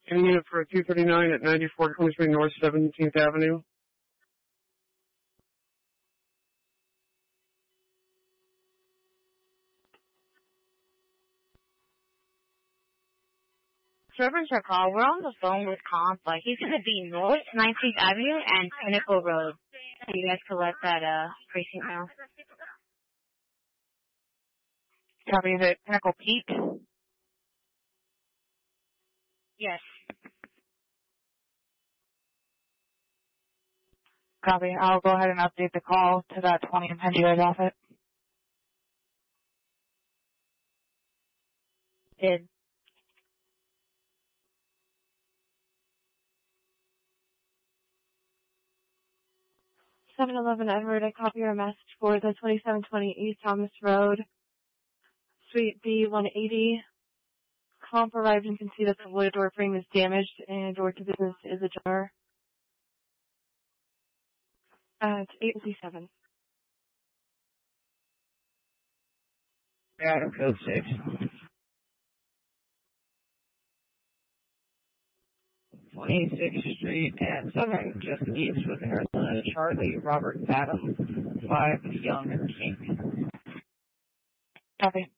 Any unit for 239 at 9423 North 17th Avenue. Servers are called. We're on the phone with Comp, but he's going to be North 19th Avenue and Pinnacle Road. So you guys can let that precinct know. Copy. Is it Pinnacle Peak? Yes. Copy. I'll go ahead and update the call to that 20 and 10. You guys off it? Did. 711 Edward, I copy your message for the 2720 East Thomas Road, Suite B180. Comp arrived and can see that the wood door frame is damaged and door to business is ajar. It's 857. Adam Code 6. 26th Street and Southern just east with Arizona Charlie Robert Adam 5 Young King. Copy.